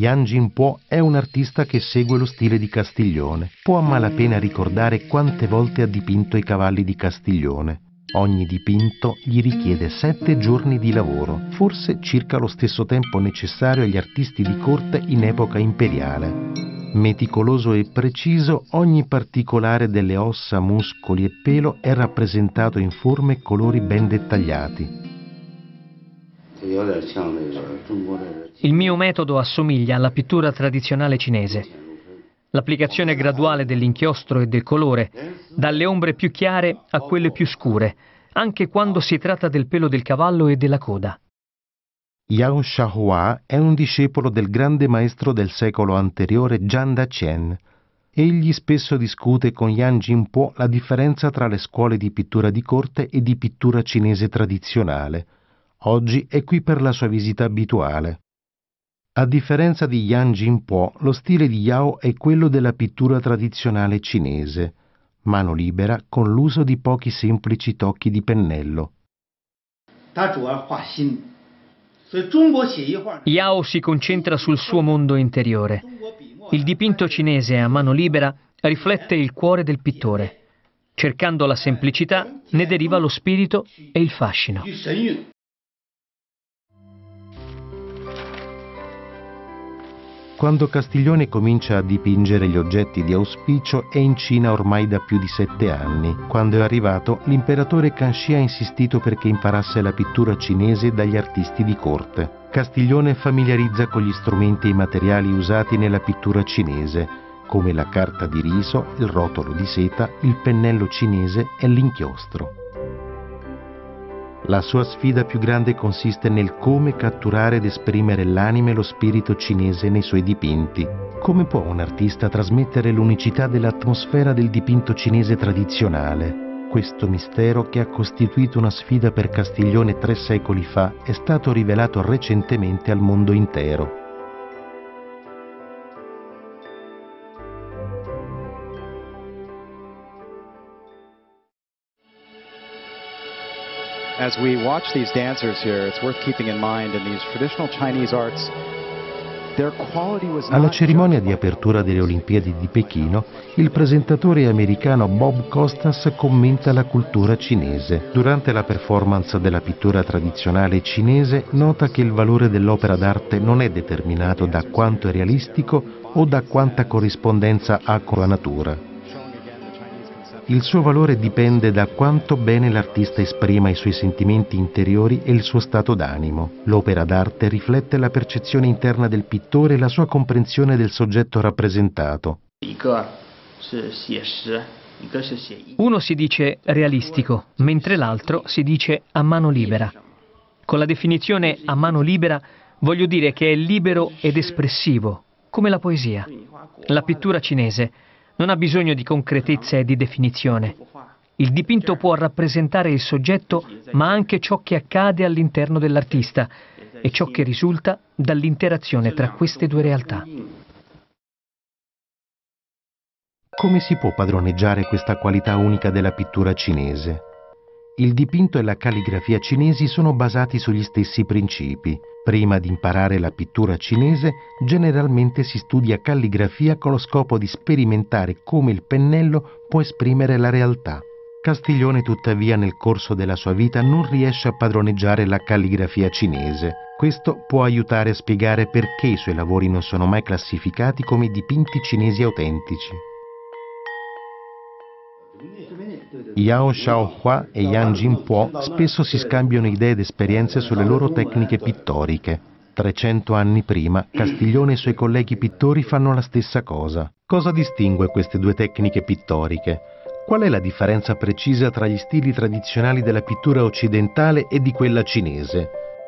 Yang Jinpo è un artista che segue lo stile di Castiglione. Può a malapena ricordare quante volte ha dipinto i cavalli di Castiglione. Ogni dipinto gli richiede 7 giorni di lavoro, forse circa lo stesso tempo necessario agli artisti di corte in epoca imperiale. Meticoloso e preciso, ogni particolare delle ossa, muscoli e pelo è rappresentato in forme e colori ben dettagliati. Il mio metodo assomiglia alla pittura tradizionale cinese. L'applicazione graduale dell'inchiostro e del colore, dalle ombre più chiare a quelle più scure, anche quando si tratta del pelo del cavallo e della coda. Yao Shahua è un discepolo del grande maestro del secolo anteriore Zhang Daqian. Egli spesso discute con Yang Jinpo la differenza tra le scuole di pittura di corte e di pittura cinese tradizionale. Oggi è qui per la sua visita abituale. A differenza di Yang Jinpo, lo stile di Yao è quello della pittura tradizionale cinese, mano libera con l'uso di pochi semplici tocchi di pennello. Yao si concentra sul suo mondo interiore. Il dipinto cinese a mano libera riflette il cuore del pittore. Cercando la semplicità ne deriva lo spirito e il fascino. Quando Castiglione comincia a dipingere gli oggetti di auspicio è in Cina ormai da più di 7 anni. Quando è arrivato, l'imperatore Kanxi ha insistito perché imparasse la pittura cinese dagli artisti di corte. Castiglione familiarizza con gli strumenti e i materiali usati nella pittura cinese, come la carta di riso, il rotolo di seta, il pennello cinese e l'inchiostro. La sua sfida più grande consiste nel come catturare ed esprimere l'anima e lo spirito cinese nei suoi dipinti. Come può un artista trasmettere l'unicità dell'atmosfera del dipinto cinese tradizionale? Questo mistero, che ha costituito una sfida per Castiglione 3 secoli fa, è stato rivelato recentemente al mondo intero. As we watch these dancers here, it's worth keeping in mind in these traditional Chinese arts, their quality was not. Alla cerimonia di apertura delle Olimpiadi di Pechino, il presentatore americano Bob Costas commenta la cultura cinese. Durante la performance della pittura tradizionale cinese, nota che il valore dell'opera d'arte non è determinato da quanto è realistico o da quanta corrispondenza ha con la natura. Il suo valore dipende da quanto bene l'artista esprima i suoi sentimenti interiori e il suo stato d'animo. L'opera d'arte riflette la percezione interna del pittore e la sua comprensione del soggetto rappresentato. Uno si dice realistico, mentre l'altro si dice a mano libera. Con la definizione a mano libera voglio dire che è libero ed espressivo, come la poesia. La pittura cinese non ha bisogno di concretezza e di definizione. Il dipinto può rappresentare il soggetto, ma anche ciò che accade all'interno dell'artista e ciò che risulta dall'interazione tra queste due realtà. Come si può padroneggiare questa qualità unica della pittura cinese? Il dipinto e la calligrafia cinesi sono basati sugli stessi principi. Prima di imparare la pittura cinese, generalmente si studia calligrafia con lo scopo di sperimentare come il pennello può esprimere la realtà. Castiglione, tuttavia, nel corso della sua vita non riesce a padroneggiare la calligrafia cinese. Questo può aiutare a spiegare perché i suoi lavori non sono mai classificati come dipinti cinesi autentici. Yao Shaohua e Yang Jinpo spesso si scambiano idee ed esperienze sulle loro tecniche pittoriche. 300 anni prima, Castiglione e i suoi colleghi pittori fanno la stessa cosa. Cosa distingue queste due tecniche pittoriche? Qual è la differenza precisa tra gli stili tradizionali della pittura occidentale e di quella cinese?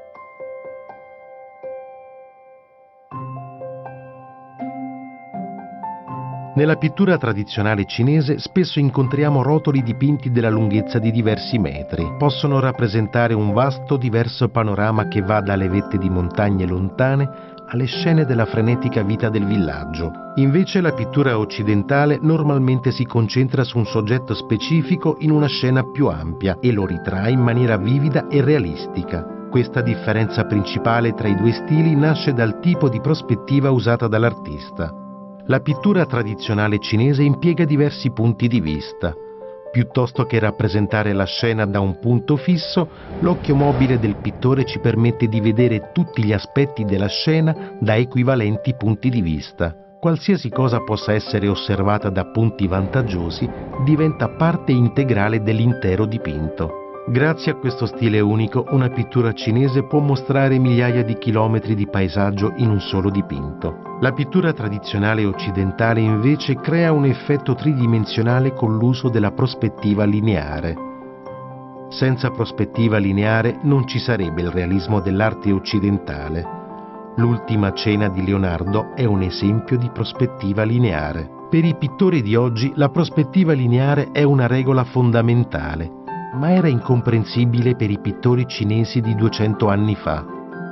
Nella pittura tradizionale cinese spesso incontriamo rotoli dipinti della lunghezza di diversi metri. Possono rappresentare un vasto, diverso panorama che va dalle vette di montagne lontane alle scene della frenetica vita del villaggio. Invece la pittura occidentale normalmente si concentra su un soggetto specifico in una scena più ampia e lo ritrae in maniera vivida e realistica. Questa differenza principale tra i due stili nasce dal tipo di prospettiva usata dall'artista. La pittura tradizionale cinese impiega diversi punti di vista. Piuttosto che rappresentare la scena da un punto fisso, l'occhio mobile del pittore ci permette di vedere tutti gli aspetti della scena da equivalenti punti di vista. Qualsiasi cosa possa essere osservata da punti vantaggiosi diventa parte integrale dell'intero dipinto. Grazie a questo stile unico, una pittura cinese può mostrare migliaia di chilometri di paesaggio in un solo dipinto. La pittura tradizionale occidentale invece crea un effetto tridimensionale con l'uso della prospettiva lineare. Senza prospettiva lineare non ci sarebbe il realismo dell'arte occidentale. L'Ultima Cena di Leonardo è un esempio di prospettiva lineare. Per i pittori di oggi la prospettiva lineare è una regola fondamentale, ma era incomprensibile per i pittori cinesi di 200 anni fa.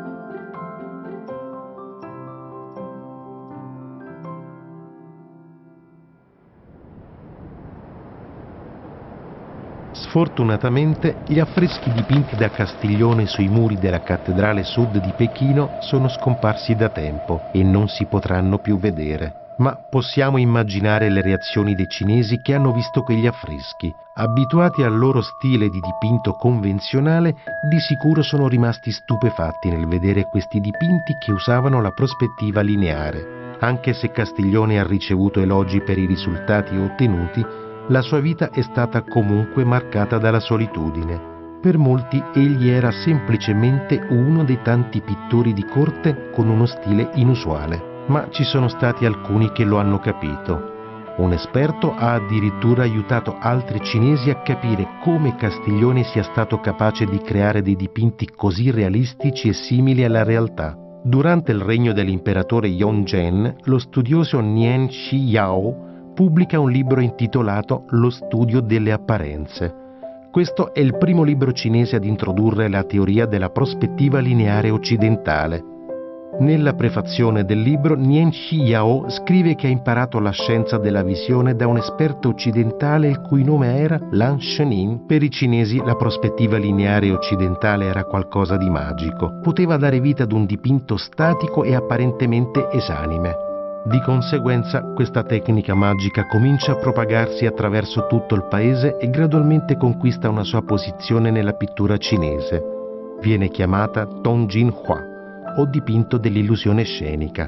Sfortunatamente, gli affreschi dipinti da Castiglione sui muri della Cattedrale Sud di Pechino sono scomparsi da tempo e non si potranno più vedere. Ma possiamo immaginare le reazioni dei cinesi che hanno visto quegli affreschi. Abituati al loro stile di dipinto convenzionale, di sicuro sono rimasti stupefatti nel vedere questi dipinti che usavano la prospettiva lineare. Anche se Castiglione ha ricevuto elogi per i risultati ottenuti, la sua vita è stata comunque marcata dalla solitudine. Per molti egli era semplicemente uno dei tanti pittori di corte con uno stile inusuale. Ma ci sono stati alcuni che lo hanno capito. Un esperto ha addirittura aiutato altri cinesi a capire come Castiglione sia stato capace di creare dei dipinti così realistici e simili alla realtà. Durante il regno dell'imperatore Yongzhen, lo studioso Nian Shiyao pubblica un libro intitolato Lo studio delle apparenze. Questo è il primo libro cinese ad introdurre la teoria della prospettiva lineare occidentale. Nella prefazione del libro, Nian Shiyao scrive che ha imparato la scienza della visione da un esperto occidentale il cui nome era Lan Shenin. Per i cinesi la prospettiva lineare occidentale era qualcosa di magico. Poteva dare vita ad un dipinto statico e apparentemente esanime. Di conseguenza, questa tecnica magica comincia a propagarsi attraverso tutto il paese e gradualmente conquista una sua posizione nella pittura cinese. Viene chiamata Dongjin Hua, o dipinto dell'illusione scenica.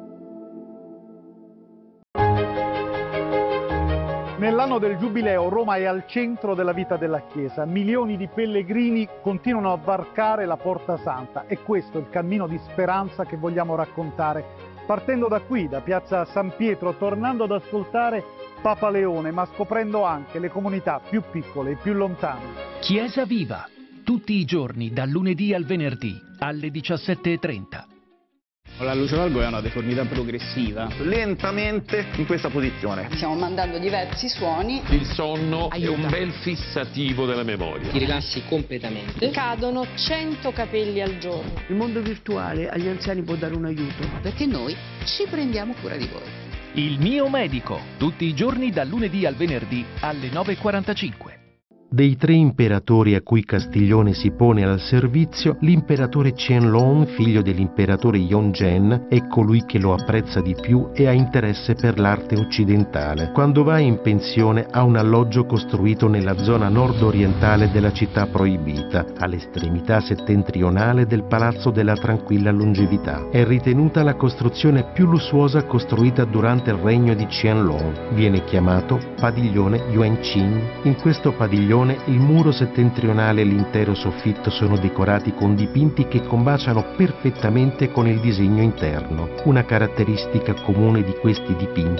Nell'anno del Giubileo Roma è al centro della vita della Chiesa. Milioni di pellegrini continuano a varcare la Porta Santa e questo è il cammino di speranza che vogliamo raccontare. Partendo da qui, da Piazza San Pietro, tornando ad ascoltare Papa Leone, ma scoprendo anche le comunità più piccole e più lontane. Chiesa Viva! Tutti i giorni, dal lunedì al venerdì, alle 17:30. La luce valgo è una deformità progressiva. Lentamente in questa posizione. Stiamo mandando diversi suoni. Il sonno è un bel fissativo della memoria. Ti rilassi completamente. Cadono 100 capelli al giorno. Il mondo virtuale agli anziani può dare un aiuto. Perché noi ci prendiamo cura di voi. Il mio medico, tutti i giorni dal lunedì al venerdì alle 9:45. Dei tre imperatori a cui Castiglione si pone al servizio, l'imperatore Qianlong, figlio dell'imperatore Yongzhen, è colui che lo apprezza di più e ha interesse per l'arte occidentale. Quando va in pensione ha un alloggio costruito nella zona nord-orientale della città proibita, all'estremità settentrionale del Palazzo della Tranquilla Longevità. È ritenuta la costruzione più lussuosa costruita durante il regno di Qianlong. Viene chiamato Padiglione Yuanqing. In questo padiglione il muro settentrionale e l'intero soffitto sono decorati con dipinti che combaciano perfettamente con il disegno interno. Una caratteristica comune di questi dipinti